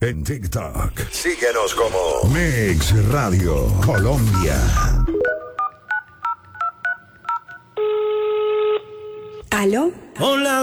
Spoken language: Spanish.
En TikTok. Síguenos como Mix Radio Colombia. ¿Aló? Hola.